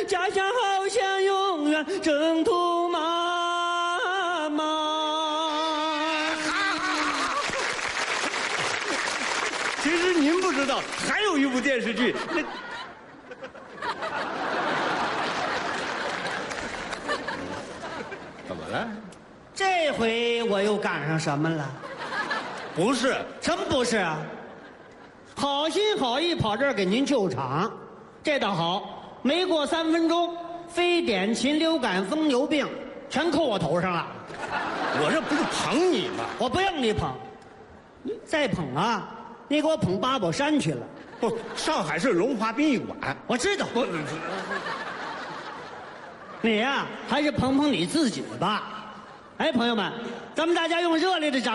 家乡好像永远征途茫茫。 其实您不知道，还有一部电视剧，那怎么了？ 这回我又赶上什么了？ 不是， 什么不是啊？好心好意跑这儿给您救场，这倒好，没过3分钟，非典、禽流感、疯牛病全扣我头上了。 我这不是捧你吗？ 我不让你捧，你再捧啊，你给我捧八宝山去了。 不，上海市龙华殡仪馆。 我知道，你呀、还是捧捧你自己吧。哎，朋友们，咱们大家用热烈的掌